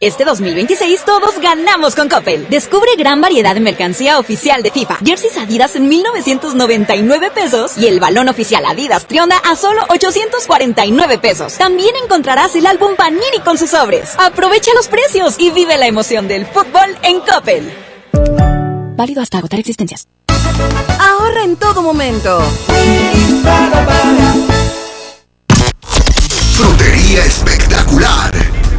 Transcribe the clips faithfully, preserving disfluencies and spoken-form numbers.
Este dos mil veintiséis todos ganamos con Coppel. Descubre gran variedad de mercancía oficial de FIFA. Jerseys Adidas en mil novecientos noventa y nueve pesos y el balón oficial Adidas Trionda a solo ochocientos cuarenta y nueve pesos. También encontrarás el álbum Panini con sus sobres. Aprovecha los precios y vive la emoción del fútbol en Coppel. Válido hasta agotar existencias. Ahorra en todo momento. Frutería espectacular.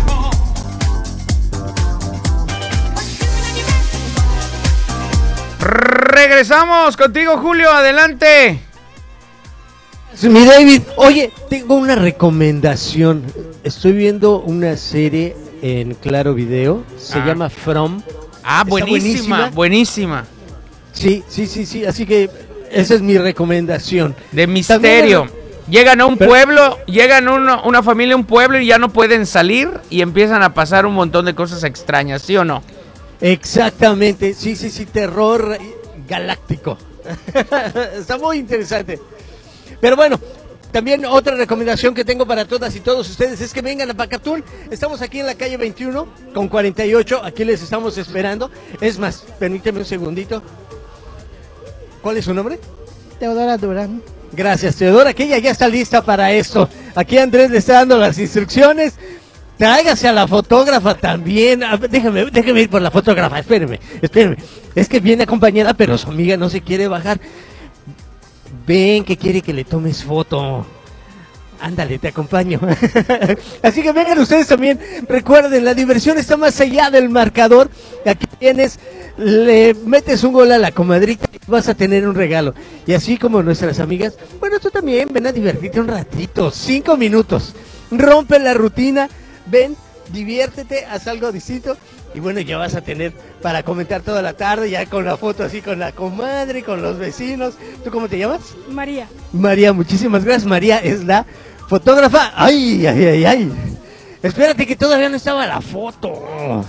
Regresamos contigo, Julio, adelante. Mi David, oye, tengo una recomendación. Estoy viendo una serie en Claro Video, se ah. llama From. Ah, buenísima, buenísima, buenísima. Sí, sí, sí, sí, así que esa es mi recomendación. De misterio. También, llegan a un pero, pueblo, llegan uno, una familia a un pueblo y ya no pueden salir y empiezan a pasar un montón de cosas extrañas, ¿sí o no? Exactamente, sí, sí, sí, terror galáctico. Está muy interesante. Pero bueno, también otra recomendación que tengo para todas y todos ustedes es que vengan a Pacatún. Estamos aquí en la calle veintiuno con cuarenta y ocho, aquí les estamos esperando. Es más, permíteme un segundito. ¿Cuál es su nombre? Teodora Durán. Gracias, Teodora, que ella ya está lista para esto. Aquí Andrés le está dando las instrucciones. Tráigase a la fotógrafa también. A ver, déjame, déjame ir por la fotógrafa. Espéreme, espéreme. Es que viene acompañada, pero su amiga no se quiere bajar. Ven, que quiere que le tomes foto. Ándale, te acompaño. Así que vengan ustedes también. Recuerden, la diversión está más allá del marcador. Aquí tienes, le metes un gol a la comadrita y vas a tener un regalo. Y así como nuestras amigas, bueno, tú también ven a divertirte un ratito. Cinco minutos. Rompe la rutina. Ven, diviértete, haz algo distinto. Y bueno, ya vas a tener para comentar toda la tarde, ya con la foto así con la comadre, con los vecinos. ¿Tú cómo te llamas? María. María, muchísimas gracias. María es la fotógrafa. ¡Ay, ay, ay, ay! Espérate que todavía no estaba la foto.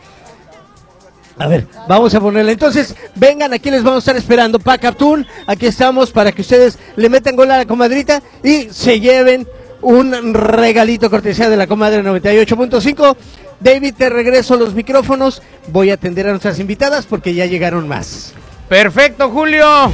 A ver, vamos a ponerla. Entonces, vengan, aquí les vamos a estar esperando. Pacatún, aquí estamos para que ustedes le metan gol a la comadrita y se lleven un regalito cortesía de la comadre noventa y ocho punto cinco. David, te regreso los micrófonos. Voy a atender a nuestras invitadas porque ya llegaron más. Perfecto, Julio.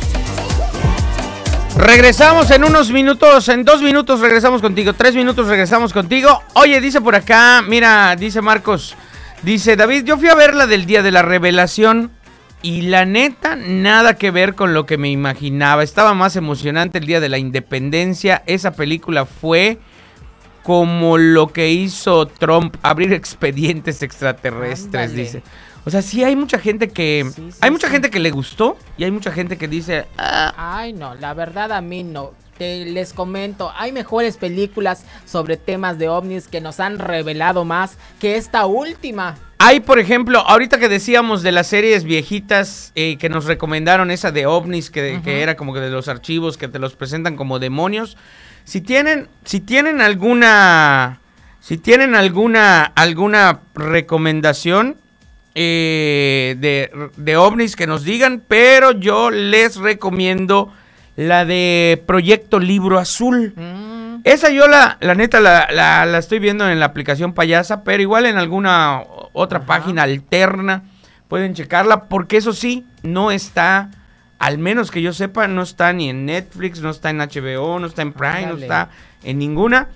Regresamos en unos minutos, en dos minutos regresamos contigo, tres minutos regresamos contigo. Oye, dice por acá, mira, dice Marcos, dice David, yo fui a ver la del Día de la Revelación y la neta, nada que ver con lo que me imaginaba. Estaba más emocionante el Día de la Independencia. Esa película fue como lo que hizo Trump, abrir expedientes extraterrestres, Ándale. Dice. O sea, sí hay mucha gente que... Sí, sí, hay mucha sí. gente que le gustó y hay mucha gente que dice... Ah. Ay, no, la verdad a mí no. Te, les comento, hay mejores películas sobre temas de ovnis que nos han revelado más que esta última. Hay, por ejemplo, ahorita que decíamos de las series viejitas eh, que nos recomendaron, esa de ovnis, que, uh-huh. que era como que de los archivos que te los presentan como demonios. Si tienen, si tienen alguna, si tienen alguna, alguna recomendación eh, de, de ovnis que nos digan, pero yo les recomiendo la de Proyecto Libro Azul. Mm. Esa yo la, la neta la, la, la estoy viendo en la aplicación Payasa, pero igual en alguna otra Ajá. página alterna pueden checarla, porque eso sí, no está... Al menos que yo sepa, no está ni en Netflix, no está en H B O, no está en Prime, Ándale. No está en ninguna.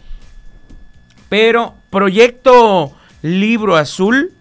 Pero Proyecto Libro Azul,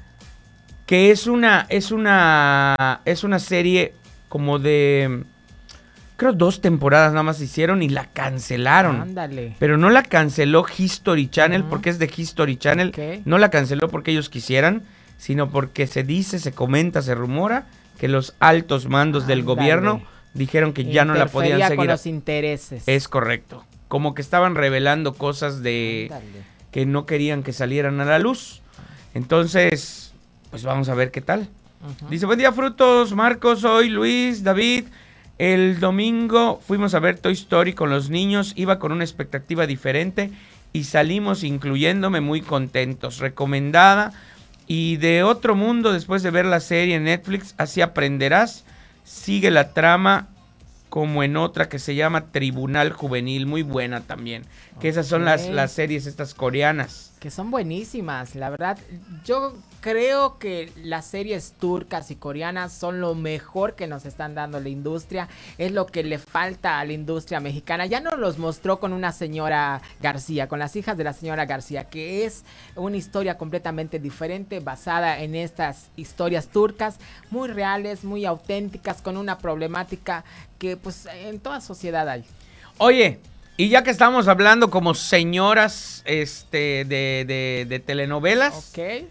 que es una, es una, es una serie como de, creo dos temporadas nada más hicieron y la cancelaron. Ándale. Pero no la canceló History Channel, uh-huh. porque es de History Channel. Okay. No la canceló porque ellos quisieran, sino porque se dice, se comenta, se rumora que los altos mandos Ándale. Del gobierno dijeron que ya no la podían seguir. Con los intereses. Es correcto. Como que estaban revelando cosas de Ándale. Que no querían que salieran a la luz. Entonces, pues vamos a ver qué tal. Uh-huh. Dice, buen día, frutos, Marcos, soy Luis, David. El domingo fuimos a ver Toy Story con los niños, iba con una expectativa diferente y salimos incluyéndome muy contentos. Recomendada. Y de otro mundo, después de ver la serie en Netflix, así aprenderás. Sigue la trama como en otra que se llama Tribunal Juvenil, muy buena también. Que okay. esas son las, las series estas coreanas. Que son buenísimas, la verdad. Yo creo que las series turcas y coreanas son lo mejor que nos están dando la industria. Es lo que le falta a la industria mexicana. Ya nos los mostró con una señora García, con las hijas de la señora García, que es una historia completamente diferente, basada en estas historias turcas, muy reales, muy auténticas, con una problemática que pues en toda sociedad hay. Oye, y ya que estamos hablando como señoras este, de, de, de telenovelas, Ok.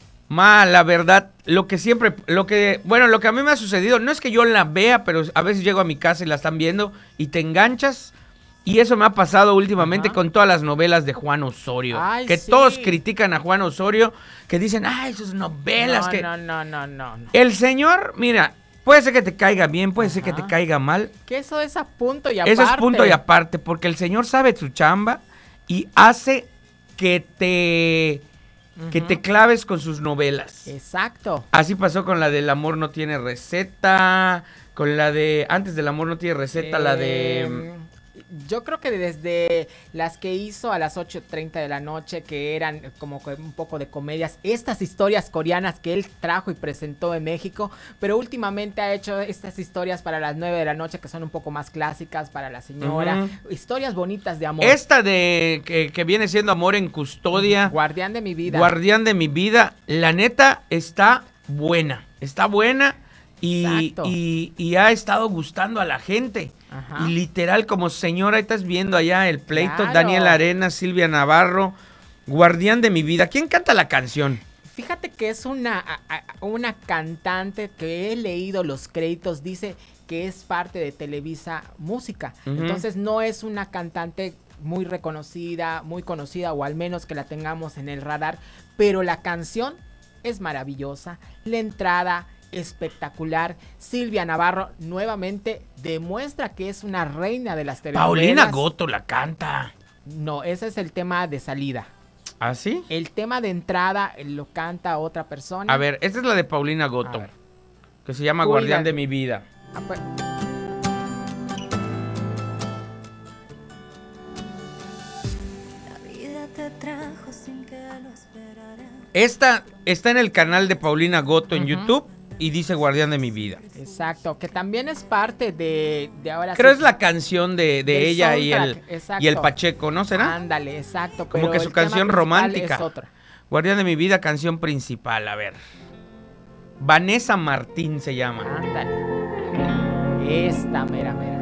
ma, la verdad, lo que siempre, lo que, bueno, lo que a mí me ha sucedido, no es que yo la vea, pero a veces llego a mi casa y la están viendo y te enganchas. Y eso me ha pasado últimamente Ajá. con todas las novelas de Juan Osorio. Ay, que sí. todos critican a Juan Osorio, que dicen, ay, sus novelas. No, que... no, no, no, no, no. El señor, mira, puede ser que te caiga bien, puede ser que Ajá. te caiga mal. Que eso es a punto y aparte. Eso es punto y aparte, porque el señor sabe su chamba y hace que te, que Ujú. te claves con sus novelas. Exacto. Así pasó con la del amor no tiene receta, con la de antes del amor no tiene receta, la de... Em, Yo creo que desde las que hizo a las ocho treinta de la noche, que eran como que un poco de comedias, estas historias coreanas que él trajo y presentó en México, pero últimamente ha hecho estas historias para las nueve de la noche que son un poco más clásicas para la señora, Ujú. historias bonitas de amor. Esta de que, que viene siendo Amor en Custodia, Guardián de mi vida. Guardián de mi vida, la neta está buena, está buena y, Exacto. y, y ha estado gustando a la gente. Ajá. Y literal, como señora, estás viendo allá el pleito, Claro. Daniel Arenas, Silvia Navarro, Guardián de mi vida. ¿Quién canta la canción? Fíjate que es una, a- a- una cantante que he leído los créditos, dice que es parte de Televisa Música. Ujú. Entonces no es una cantante muy reconocida, muy conocida, o al menos que la tengamos en el radar, pero la canción es maravillosa, la entrada espectacular. Silvia Navarro nuevamente demuestra que es una reina de las telenovelas. Paulina Goto la canta. No, ese es el tema de salida. ¿Ah, sí? El tema de entrada eh, lo canta otra persona. A ver, esta es la de Paulina A Goto, ver. que se llama Tú Guardián diga- de mi vida. Ah, pues, La vida te trajo sin que lo esperaras. Esta está en el canal de Paulina Goto en Ujú. YouTube y dice Guardián de mi vida. exacto, que también es parte de, de ahora Creo sí- es la canción de, de del ella y el, soundtrack, exacto. y el Pacheco, ¿no será? Ándale, exacto. Como pero que su el tema canción principal romántica. Es otra. Guardián de mi vida, canción principal, a ver. Vanessa Martín se llama. Ándale. Esta mera, mera.